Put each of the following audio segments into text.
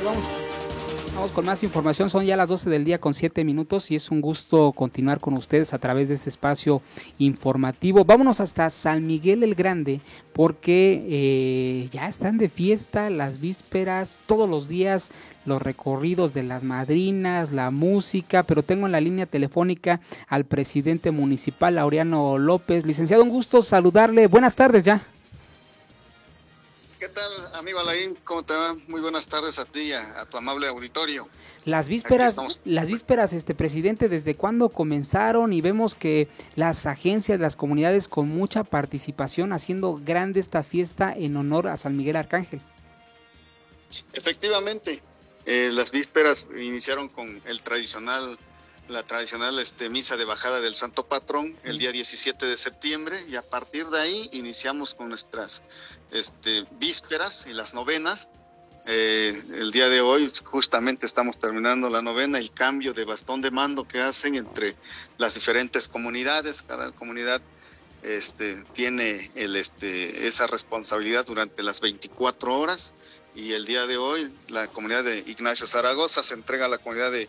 Vamos con más información, son ya las 12 del día con 7 minutos y es un gusto continuar con ustedes a través de este espacio informativo. Vámonos hasta San Miguel el Grande porque ya están de fiesta las vísperas, todos los días los recorridos de las madrinas, la música, pero tengo en la línea telefónica al presidente municipal, Laureano López. Licenciado, un gusto saludarle, buenas tardes ya. ¿Qué tal, amigo Alain? ¿Cómo te va? Muy buenas tardes a ti y a tu amable auditorio. Las vísperas, presidente, ¿desde cuándo comenzaron? Y vemos que las agencias, las comunidades con mucha participación haciendo grande esta fiesta en honor a San Miguel Arcángel. Efectivamente, las vísperas iniciaron con la tradicional misa de bajada del Santo Patrón, sí, el día 17 de septiembre, y a partir de ahí iniciamos con nuestras vísperas y las novenas. El día de hoy justamente estamos terminando la novena, el cambio de bastón de mando que hacen entre las diferentes comunidades. Cada comunidad tiene esa responsabilidad durante las 24 horas, y el día de hoy la comunidad de Ignacio Zaragoza se entrega a la comunidad de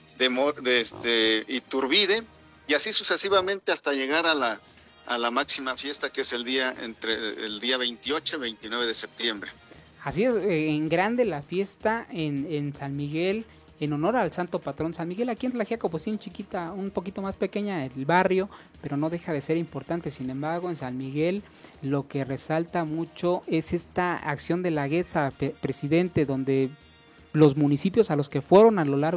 Iturbide, y así sucesivamente hasta llegar a la máxima fiesta, que es entre el día 28 y 29 de septiembre. Así es, en grande la fiesta en San Miguel, en honor al santo patrón San Miguel. Aquí en Tlaxiaco, pues sí, chiquita, un poquito más pequeña el barrio, pero no deja de ser importante. Sin embargo, en San Miguel lo que resalta mucho es esta acción de la Guetza, presidente, donde los municipios a los que fueron a lo largo